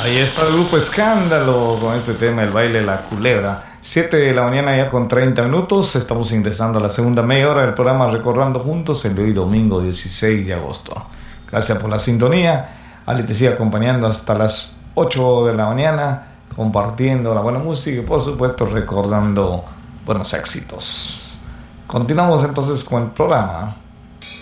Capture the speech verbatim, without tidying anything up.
Ahí está el grupo Escándalo con este tema, el baile La Culebra. siete de la mañana ya con treinta minutos. Estamos ingresando a la segunda media hora del programa Recordando Juntos el de hoy domingo dieciséis de agosto. Gracias por la sintonía. Ali te sigue acompañando hasta las ocho de la mañana, compartiendo la buena música y por supuesto recordando buenos éxitos. Continuamos entonces con el programa.